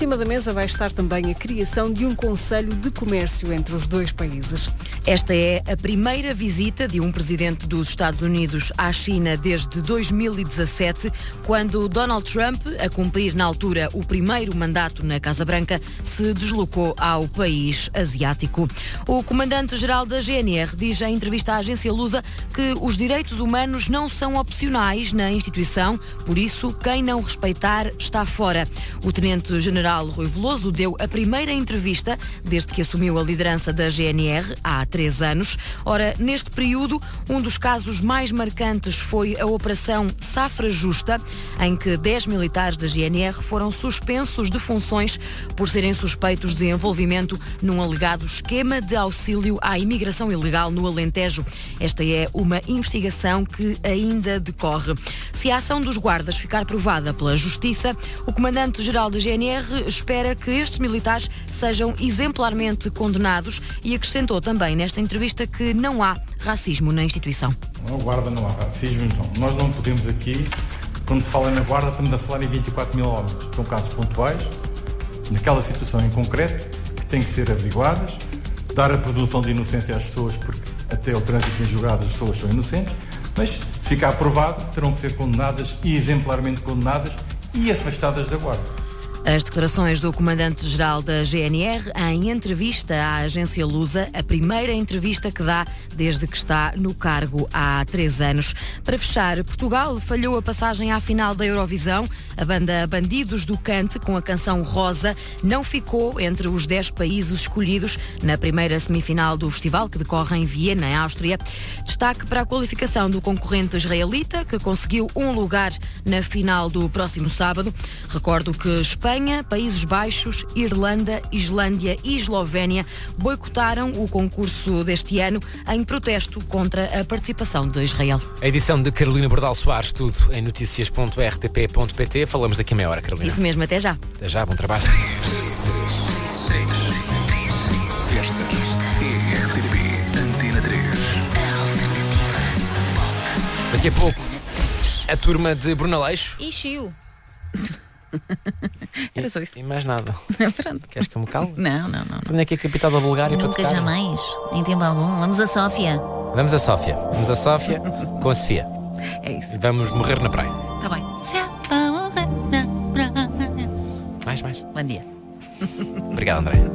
Em cima da mesa vai estar também a criação de um conselho de comércio entre os dois países. Esta é a primeira visita de um presidente dos Estados Unidos à China desde 2017, quando Donald Trump, a cumprir na altura o primeiro mandato na Casa Branca, se deslocou ao país asiático. O comandante-geral da GNR diz em entrevista à agência Lusa que os direitos humanos não são opcionais na instituição, por isso quem não respeitar está fora. O tenente-general Rui Veloso deu a primeira entrevista desde que assumiu a liderança da GNR há 3 anos. Ora, neste período, um dos casos mais marcantes foi a Operação Safra Justa, em que 10 militares da GNR foram suspensos de funções por serem suspeitos de envolvimento num alegado esquema de auxílio à imigração ilegal no Alentejo. Esta é uma investigação que ainda decorre. Se a ação dos guardas ficar provada pela Justiça, o comandante-geral da GNR espera que estes militares sejam exemplarmente condenados e acrescentou também nesta entrevista que não há racismo na instituição. Não, guarda não há racismo, não. Nós não podemos aqui, quando se fala na guarda, estamos a falar em 24 mil homens. São casos pontuais, naquela situação em concreto, que têm que ser averiguadas, dar a presunção de inocência às pessoas, porque até o trânsito em julgado as pessoas são inocentes, mas se ficar aprovado, terão que ser condenadas e exemplarmente condenadas e afastadas da guarda. As declarações do comandante-geral da GNR em entrevista à agência Lusa, a primeira entrevista que dá desde que está no cargo há 3 anos. Para fechar, Portugal falhou a passagem à final da Eurovisão. A banda Bandidos do Cante, com a canção Rosa, não ficou entre os 10 países escolhidos na primeira semifinal do festival, que decorre em Viena, em Áustria. Destaque para a qualificação do concorrente israelita, que conseguiu um lugar na final do próximo sábado. Recordo que Espanha, Países Baixos, Irlanda, Islândia e Eslovénia boicotaram o concurso deste ano em protesto contra a participação de Israel. A edição de Carolina Bordal Soares, tudo em noticias.rtp.pt. Falamos daqui a meia hora, Carolina. Isso mesmo, até já. Até já, bom trabalho. Esta é a RTP Antena 3. Daqui a pouco, a turma de Brunaleixo. E Chiu. Era só isso. E mais nada. Pronto. Queres que eu me calme? Não. Onde é que é a capital da Bulgária? Nunca para tocar? jamais, em tempo algum. Vamos a Sófia. Vamos a Sófia. Vamos a Sófia com a Sofia. É isso. E vamos morrer na praia. Está bem. Mais. Bom dia. Obrigado, André.